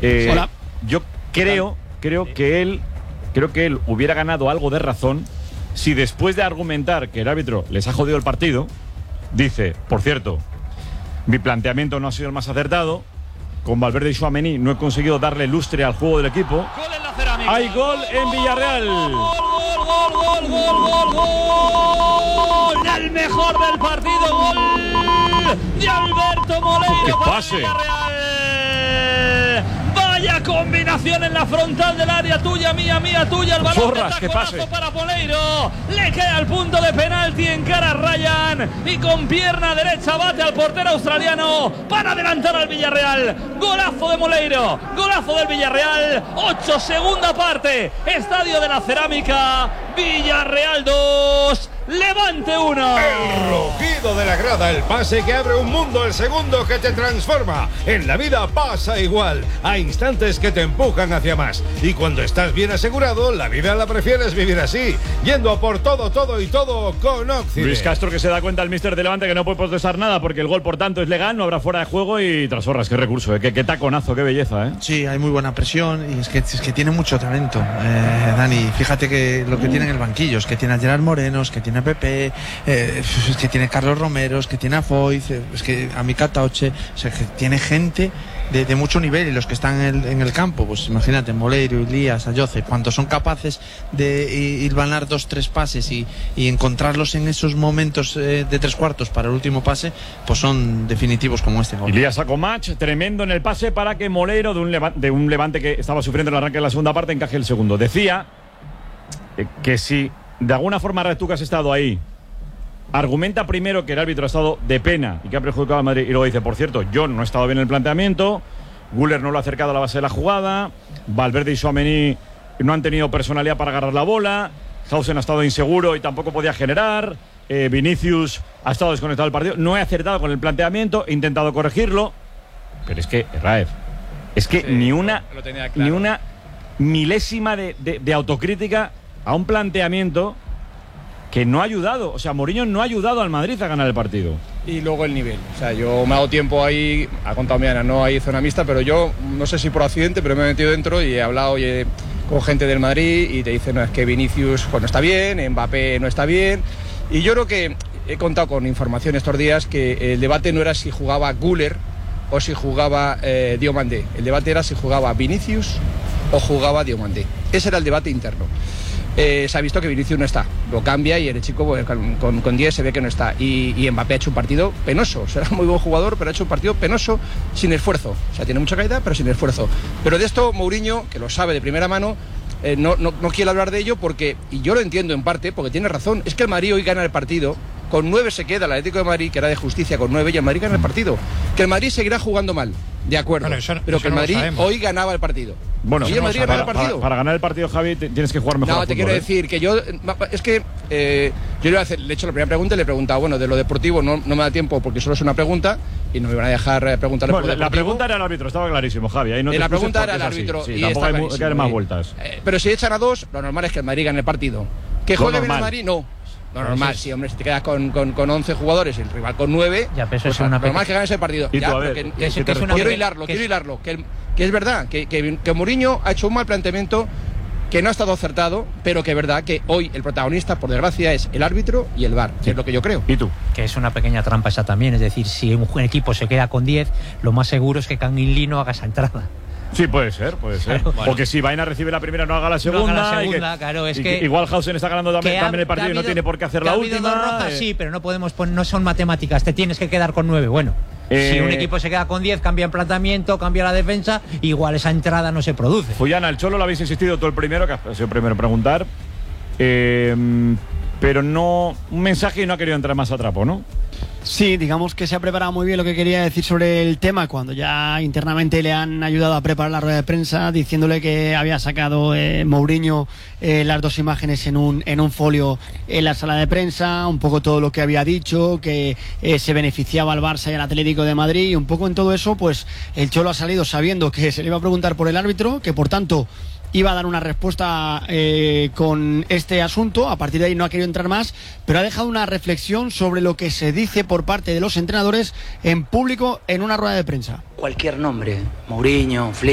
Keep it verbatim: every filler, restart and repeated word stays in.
Eh, Hola. Yo creo, creo que él, creo que él hubiera ganado algo de razón si después de argumentar que el árbitro les ha jodido el partido, dice, por cierto, mi planteamiento no ha sido el más acertado, con Valverde y Tchouaméni no he conseguido darle lustre al juego del equipo. Gol en la cerámica. Hay gol en Villarreal. Gol, gol, gol, gol, gol, gol, gol. El mejor del partido, gol de Alberto Moleiro. ¡Qué para pase! Villarreal. Vaya combinación en la frontal del área, tuya, mía, mía, tuya. El balón Zorras, de qué pase para Moleiro. Le cae al punto de penalti, encara a Ryan y con pierna derecha bate al portero australiano para adelantar al Villarreal. Golazo de Moleiro, golazo del Villarreal. ocho, segunda parte. Estadio de la Cerámica. Villarreal dos, Levante uno. El rugido de la grada, el pase que abre un mundo, el segundo que te transforma. En la vida pasa igual. Hay instantes que te empujan hacia más. Y cuando estás bien asegurado, la vida la prefieres vivir así, yendo a por todo, todo y todo con Occident. Luis Castro, que se da cuenta el míster de Levante que no puede protestar nada porque el gol, por tanto, es legal, no habrá fuera de juego y Trasorras, qué recurso, ¿eh? qué, qué taconazo, qué belleza, ¿eh? Sí, hay muy buena presión y es que, es que tiene mucho talento, eh, Dani. Fíjate que lo que tiene en el banquillo es que tiene a Gerard Morenos, que tiene a Pepe, eh, es que tiene a Carlos Romeros, que tiene a Foyz, eh, es que a Mika Taoche, o sea, que tiene gente de, de mucho nivel y los que están en el, en el campo, pues imagínate, Moleiro, Ilías, Ayoce, cuando son capaces de hilvanar dos, tres pases y, y encontrarlos en esos momentos eh, de tres cuartos para el último pase, pues son definitivos como este gol. Ilías sacó match tremendo en el pase para que Moleiro, de un, leva de un Levante que estaba sufriendo el arranque de la segunda parte, encaje el segundo. Decía eh, que si de alguna forma Red, tú que has estado ahí, argumenta primero que el árbitro ha estado de pena y que ha perjudicado al Madrid, y luego dice, por cierto, yo no he estado bien en el planteamiento, Güler no lo ha acercado a la base de la jugada, Valverde y Tchouaméni no han tenido personalidad para agarrar la bola, Hausen ha estado inseguro y tampoco podía generar, eh, Vinicius ha estado desconectado del partido, no he acertado con el planteamiento, he intentado corregirlo, pero es que, Raef, es que sí, ni una lo tenía claro. ni una milésima de, de, de autocrítica a un planteamiento que no ha ayudado. O sea, Mourinho no ha ayudado al Madrid a ganar el partido. Y luego el nivel. O sea, yo me he dado tiempo ahí, ha contado Miana, no hay zona mixta, pero yo, no sé si por accidente, pero me he metido dentro y he hablado oye, con gente del Madrid y te dicen, no, es que Vinicius pues, no está bien, Mbappé no está bien. Y yo creo que he contado con información estos días que el debate no era si jugaba Güler o si jugaba eh, Diomandé. El debate era si jugaba Vinicius o jugaba Diomandé. Ese era el debate interno. Eh, se ha visto que Vinicius no está, lo cambia y el chico pues, con, con, con diez se ve que no está y, y Mbappé ha hecho un partido penoso, será muy buen jugador pero ha hecho un partido penoso sin esfuerzo, o sea tiene mucha calidad pero sin esfuerzo, pero de esto Mourinho, que lo sabe de primera mano, eh, no, no, no quiere hablar de ello porque, y yo lo entiendo en parte porque tiene razón, es que el Madrid hoy gana el partido, con nueve se queda el Atlético de Madrid, que era de justicia con nueve y el Madrid gana el partido, que el Madrid seguirá jugando mal, de acuerdo, bueno, eso, pero eso que el Madrid hoy ganaba el partido. Bueno, sí, el Madrid para, el partido. Para, para ganar el partido, Javi, te, tienes que jugar mejor. No, al te fútbol, quiero ¿eh? decir que yo. Es que eh, yo le voy a hacer, le he hecho la primera pregunta y le he preguntado, bueno, de lo deportivo no, no me da tiempo porque solo es una pregunta y no me van a dejar preguntarle bueno, por la, la pregunta era al árbitro, estaba clarísimo, Javi. Ahí no te la pregunta era al árbitro. Sí, y tampoco está hay que dar más vueltas. Eh, pero si echan a dos, lo normal es que el Madrid gane el partido. ¿Que juegue bien el Madrid? No. Lo normal, sí, hombre, si te quedas con, con, con once jugadores, el rival con nueve, ya, pero pues es una lo normal es que ganes el partido. ¿Y ya, tú, a ver, que, que, que, que que quiero hilarlo, quiero hilarlo. Que, el, que es verdad, que, que, que Mourinho ha hecho un mal planteamiento, que no ha estado acertado, pero que es verdad que hoy el protagonista, por desgracia, es el árbitro y el V A R, sí. Es lo que yo creo. ¿Y tú? Que es una pequeña trampa esa también, es decir, si un equipo se queda con diez, lo más seguro es que Kangin Lee no haga esa entrada. Sí, puede ser, puede ser. Claro, bueno. O que si Vaina recibe la primera no haga la segunda. No haga la segunda, que, claro, es que, que igual Hausen está ganando también, ha, también el partido habido, y no tiene por qué hacer la última. Dos rojas, eh. Sí, pero no podemos poner, no son matemáticas, te tienes que quedar con nueve. Bueno, eh, si un equipo se queda con diez, cambia el planteamiento, cambia la defensa, igual esa entrada no se produce. Fullana, el Cholo lo habéis insistido todo el primero, que ha sido el primero en preguntar. Eh, pero no, un mensaje y no ha querido entrar más a trapo, ¿no? Sí, digamos que se ha preparado muy bien lo que quería decir sobre el tema cuando ya internamente le han ayudado a preparar la rueda de prensa diciéndole que había sacado eh, Mourinho eh, las dos imágenes en un, en un folio en la sala de prensa, un poco todo lo que había dicho, que eh, se beneficiaba al Barça y al Atlético de Madrid y un poco en todo eso pues el Cholo ha salido sabiendo que se le iba a preguntar por el árbitro, que por tanto iba a dar una respuesta eh, con este asunto. A partir de ahí no ha querido entrar más, pero ha dejado una reflexión sobre lo que se dice por parte de los entrenadores en público en una rueda de prensa. Cualquier nombre, Mourinho, Flick.